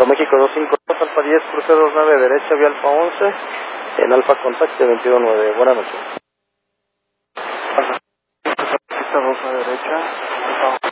Aeroméxico 252, Alfa 10, crucero 29 derecha, vía Alfa 11, en Alfa Contacte 219. Buenas noches. Alfa 2 derecha, Alfa